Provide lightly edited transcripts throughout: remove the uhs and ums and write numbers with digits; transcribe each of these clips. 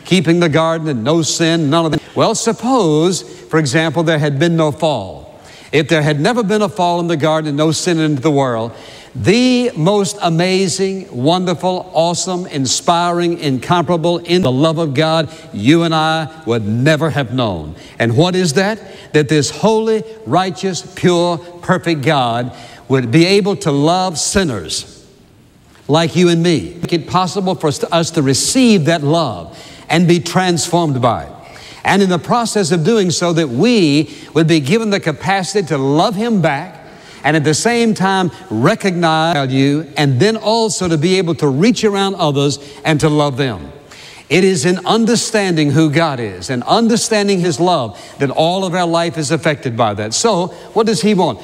keeping the garden and no sin, none of that. Well, suppose, for example, there had been no fall. If there had never been a fall in the garden and no sin into the world, the most amazing, wonderful, awesome, inspiring, incomparable in the love of God you and I would never have known. And what is that? That this holy, righteous, pure, perfect God would be able to love sinners like you and me. Make it possible for us to receive that love and be transformed by it. And in the process of doing so, that we would be given the capacity to love Him back, and at the same time recognize you, and then also to be able to reach around others and to love them. It is in understanding who God is and understanding His love that all of our life is affected by that. So what does He want?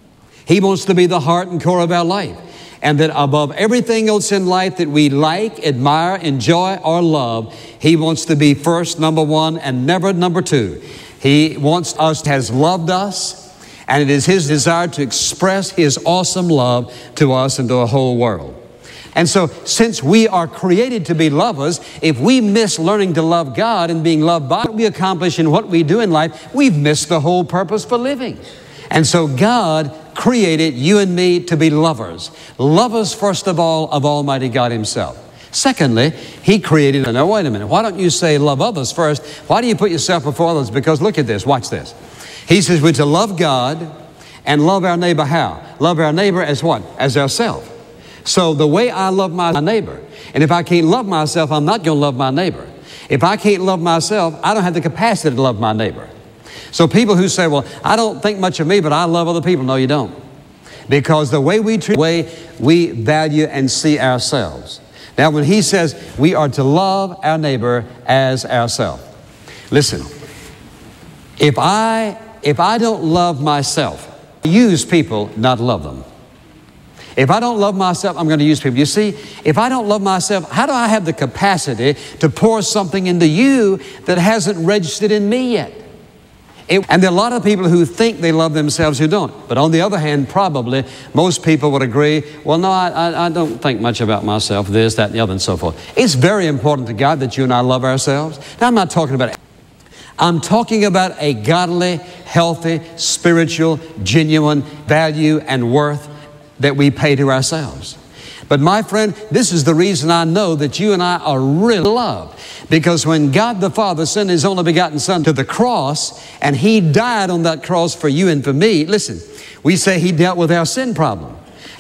He wants to be the heart and core of our life. And that above everything else in life that we like, admire, enjoy, or love, He wants to be first, number one, and never number two. He wants us, has loved us, and it is His desire to express His awesome love to us and to the whole world. And so, since we are created to be lovers, if we miss learning to love God and being loved by what we accomplish in what we do in life, we've missed the whole purpose for living. And so God created you and me to be lovers. Lovers, first of all, of Almighty God Himself. Secondly, He created, now wait a minute, why don't you say love others first? Why do you put yourself before others? Because look at this, watch this. He says we're to love God and love our neighbor how? Love our neighbor as what? As ourselves. So the way I love my neighbor, and if I can't love myself, I'm not going to love my neighbor. If I can't love myself, I don't have the capacity to love my neighbor. So people who say, well, I don't think much of me, but I love other people. No, you don't. Because the way we treat, the way we value and see ourselves. Now, when He says we are to love our neighbor as ourselves. Listen, if I don't love myself, I use people, not love them. If I don't love myself, I'm going to use people. You see, if I don't love myself, how do I have the capacity to pour something into you that hasn't registered in me yet? And there are a lot of people who think they love themselves who don't. But on the other hand, probably most people would agree, well, no, I don't think much about myself, this, that, and the other, and so forth. It's very important to God that you and I love ourselves. Now, I'm not talking about it. I'm talking about a godly, healthy, spiritual, genuine value and worth that we pay to ourselves. But my friend, this is the reason I know that you and I are really loved. Because when God the Father sent His only begotten Son to the cross, and He died on that cross for you and for me, listen, we say He dealt with our sin problem.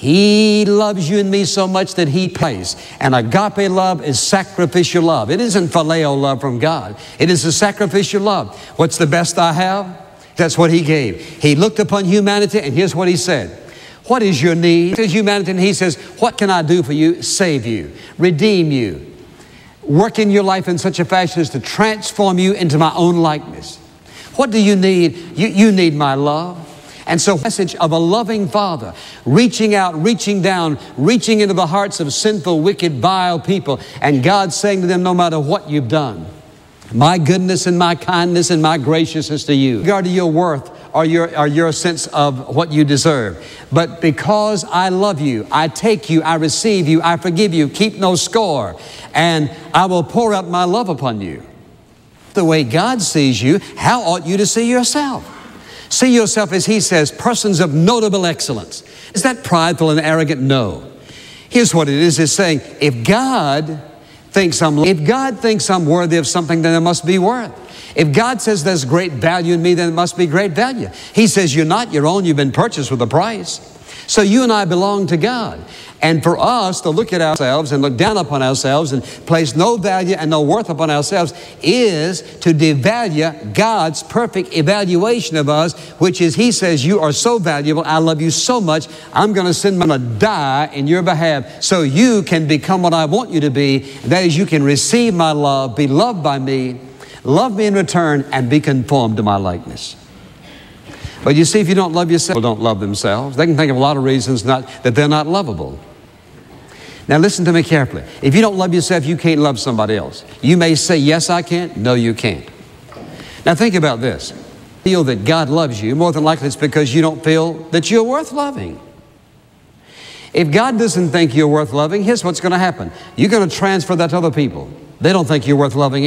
He loves you and me so much that He pays. And agape love is sacrificial love. It isn't phileo love from God. It is a sacrificial love. What's the best I have? That's what He gave. He looked upon humanity, and here's what He said. What is your need? He says humanity, and He says, what can I do for you? Save you, redeem you, work in your life in such a fashion as to transform you into my own likeness. What do you need? You need my love. And so, message of a loving Father, reaching out, reaching down, reaching into the hearts of sinful, wicked, vile people, and God saying to them, no matter what you've done, my goodness and my kindness and my graciousness to you, regard to your worth or your sense of what you deserve. But because I love you, I take you, I receive you, I forgive you, keep no score, and I will pour out my love upon you. The way God sees you, how ought you to see yourself? See yourself, as He says, persons of notable excellence. Is that prideful and arrogant? No. Here's what it is. It's saying, if God thinks I'm worthy of something, then there must be worth. If God says there's great value in me, then it must be great value. He says you're not your own, you've been purchased with a price. So you and I belong to God. And for us to look at ourselves and look down upon ourselves and place no value and no worth upon ourselves is to devalue God's perfect evaluation of us, which is He says, you are so valuable, I love you so much, I'm going to die in your behalf so you can become what I want you to be. That is, you can receive my love, be loved by me, love me in return, and be conformed to my likeness. But you see, if you don't love yourself, people don't love themselves. They can think of a lot of reasons that they're not lovable. Now listen to me carefully. If you don't love yourself, you can't love somebody else. You may say, yes, I can. No, you can't. Now think about this. Feel that God loves you, more than likely it's because you don't feel that you're worth loving. If God doesn't think you're worth loving, here's what's going to happen. You're going to transfer that to other people. They don't think you're worth loving